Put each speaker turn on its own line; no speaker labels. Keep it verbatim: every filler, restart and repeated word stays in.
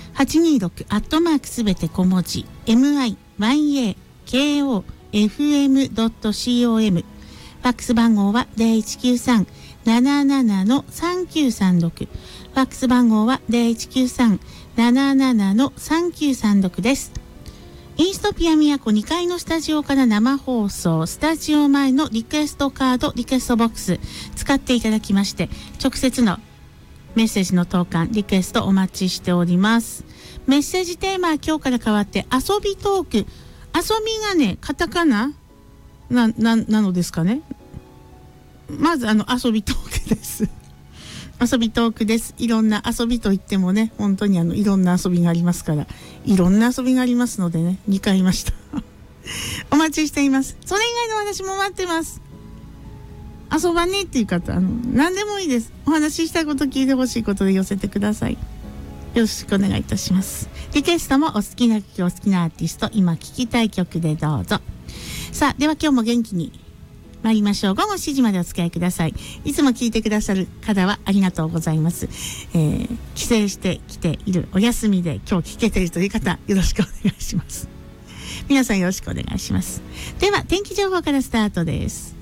はちにーろくアットマークすべて小文字 エムアイワンエーケーオーエフエムドットコム ファックス番号は ゼロいちきゅうさん なななな さんきゅうさんろく、ファックス番号は ゼロいちきゅうさん なななな さんきゅうさんろく です。インストピア宮古にかいのスタジオから生放送、スタジオ前のリクエストカード、リクエストボックス使っていただきまして、直接のメッセージの投函、リクエストお待ちしております。メッセージテーマは今日から変わって遊びトーク。遊びがね、カタカナな、な、なのですかね。まずあの遊びトークです。遊びトークです。いろんな遊びといってもね、本当にあのいろんな遊びがありますから、いろんな遊びがありますのでね、にかい言いました。お待ちしています。それ以外の話も待ってます。遊ばねえっていう方、あの何でもいいです。お話ししたいこと、聞いてほしいことで寄せてください。よろしくお願いいたします。リクエストもお好きな曲、お好きなアーティスト、今聴きたい曲でどうぞ。さあ、では今日も元気に参りましょう。午後しちじまでお付き合いください。いつも聞いてくださる方はありがとうございます。えー、帰省してきている、お休みで今日聞けているという方、よろしくお願いします。皆さんよろしくお願いします。では天気情報からスタートです。